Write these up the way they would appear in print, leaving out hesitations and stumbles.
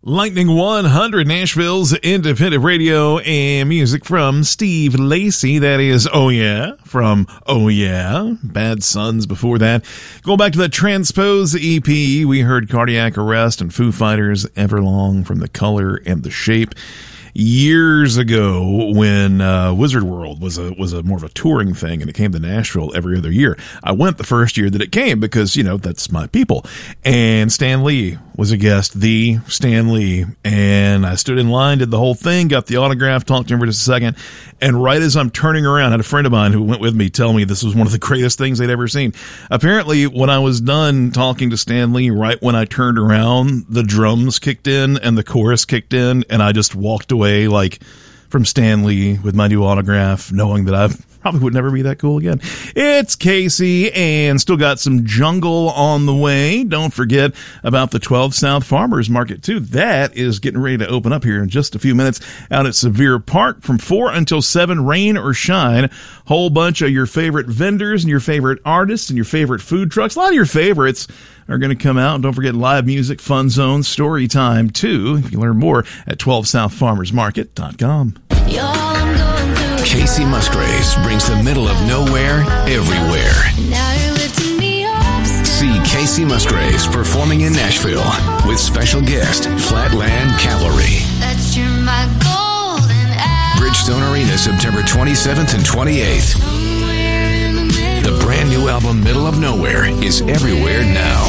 Lightning 100, Nashville's independent radio and music from Steve Lacy. That is Oh Yeah from Oh Yeah. Bad Sons before that. Going back to the Transpose EP, we heard Cardiac Arrest and Foo Fighters' Everlong from The Color and the Shape. Years ago, when Wizard World was a more of a touring thing, and it came to Nashville every other year. I went the first year that it came because, you know, that's my people. And Stan Lee was a guest, the Stan Lee, and I stood in line, did the whole thing, got the autograph, talked to him for just a second, and right as I'm turning around, I had a friend of mine who went with me tell me this was one of the greatest things they'd ever seen. Apparently, when I was done talking to Stan Lee, right when I turned around, the drums kicked in and the chorus kicked in, and I just walked away like from Stan Lee with my new autograph, knowing that I probably would never be that cool again. It's Casey, and still got some jungle on the way. Don't forget about the 12 South Farmers Market, too. That is getting ready to open up here in just a few minutes out at Sevier Park from 4 until 7, rain or shine. Whole bunch of your favorite vendors and your favorite artists and your favorite food trucks. A lot of your favorites are going to come out. Don't forget live music, fun zone, story time, too. You can learn more at 12southfarmersmarket.com. Casey Musgraves brings the middle of nowhere everywhere. See Casey Musgraves performing in Nashville with special guest Flatland Cavalry. Bridgestone Arena, September 27th and 28th. The brand new album Middle of Nowhere is everywhere now.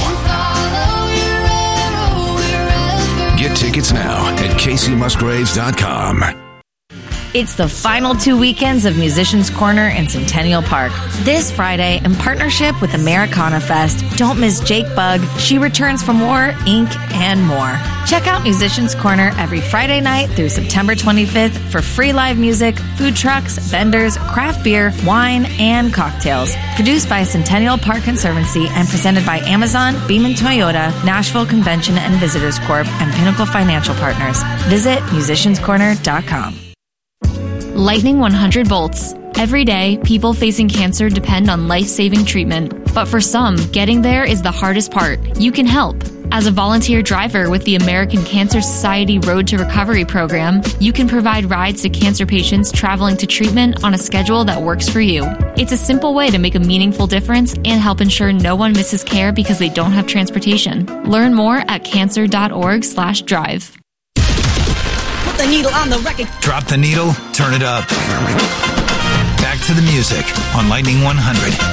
Get tickets now at CaseyMusgraves.com. It's the final 2 weekends of Musicians Corner in Centennial Park. This Friday, in partnership with Americana Fest, don't miss Jake Bugg. She returns for more, ink, and more. Check out Musicians Corner every Friday night through September 25th for free live music, food trucks, vendors, craft beer, wine, and cocktails. Produced by Centennial Park Conservancy and presented by Amazon, Beaman Toyota, Nashville Convention and Visitors Corp., and Pinnacle Financial Partners. Visit musicianscorner.com. Lightning 100 volts. Every day, people facing cancer depend on life-saving treatment. But for some, getting there is the hardest part. You can help. As a volunteer driver with the American Cancer Society Road to Recovery program, you can provide rides to cancer patients traveling to treatment on a schedule that works for you. It's a simple way to make a meaningful difference and help ensure no one misses care because they don't have transportation. Learn more at cancer.org/drive. Put the needle on the record. Drop the needle, turn it up. Back to the music on Lightning 100.